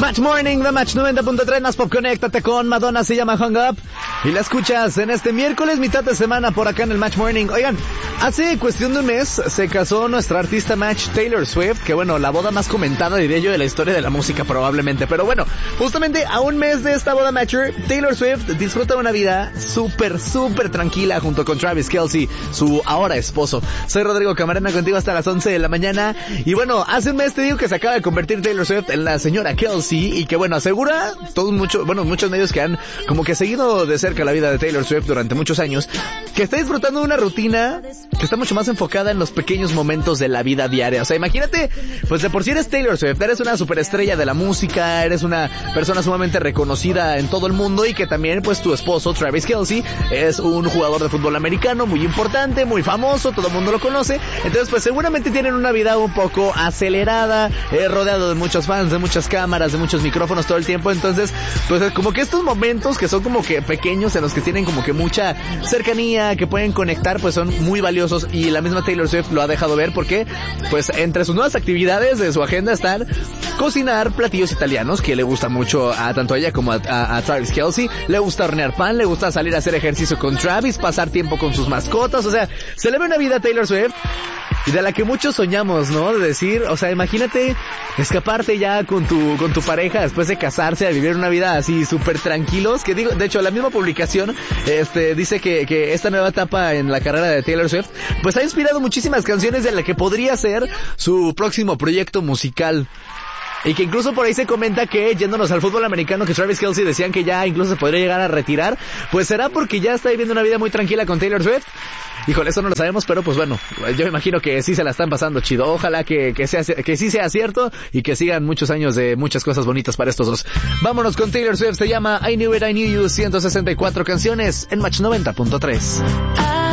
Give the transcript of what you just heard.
Match Morning de Match 90.3 más Pop. Conéctate con Madonna, se llama Hung Up. Y la escuchas en este miércoles, mitad de semana, por acá en el Match Morning. Oigan, hace cuestión de un mes se casó nuestra artista Match, Taylor Swift, que bueno, la boda más comentada, diría yo, de la historia de la música probablemente. Pero bueno, justamente a un mes de esta boda Matcher, Taylor Swift disfruta de una vida súper tranquila junto con Travis Kelce, su ahora esposo. Soy Rodrigo Camarena, contigo hasta las 11 de la mañana. Y bueno, hace un mes te digo que se acaba de convertir Taylor Swift en la señora Kelce, y que bueno, asegura muchos medios que han como que seguido de cerca la vida de Taylor Swift durante muchos años, que está disfrutando de una rutina que está mucho más enfocada en los pequeños momentos de la vida diaria. O sea, imagínate, pues de por sí eres Taylor Swift, eres una superestrella de la música, eres una persona sumamente reconocida en todo el mundo, y que también pues tu esposo Travis Kelce es un jugador de fútbol americano muy importante, muy famoso, todo el mundo lo conoce. Entonces pues seguramente tienen una vida un poco acelerada, rodeado de muchos fans, de muchas cámaras, de muchos micrófonos todo el tiempo. Entonces pues como que estos momentos que son como que pequeños, en los que tienen como que mucha cercanía, que pueden conectar, pues son muy valiosos, y la misma Taylor Swift lo ha dejado ver, porque pues entre sus nuevas actividades de su agenda están cocinar platillos italianos, que le gusta mucho a tanto a ella como a Travis Kelce. Le gusta hornear pan, le gusta salir a hacer ejercicio con Travis, pasar tiempo con sus mascotas. O sea, se le ve una vida a Taylor Swift y de la que muchos soñamos, ¿no? De decir, o sea, imagínate escaparte ya con tu pareja después de casarse, a vivir una vida así súper tranquilos. Que digo, de hecho, la misma publicación dice que esta nueva etapa en la carrera de Taylor Swift pues ha inspirado muchísimas canciones de la que podría ser su próximo proyecto musical. Y que incluso por ahí se comenta que, yéndonos al fútbol americano, que Travis Kelce decían que ya incluso se podría llegar a retirar. Pues será porque ya está viviendo una vida muy tranquila con Taylor Swift. Híjole, eso no lo sabemos, pero pues bueno, yo me imagino que sí se la están pasando chido. Ojalá que sí sea cierto, y que sigan muchos años de muchas cosas bonitas para estos dos. Vámonos con Taylor Swift, se llama I Knew It, I Knew You, 164 canciones en Match 90.3.